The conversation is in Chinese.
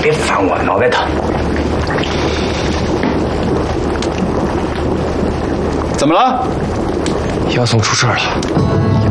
别烦我，脑袋疼。 怎么了？ 姚总出事了。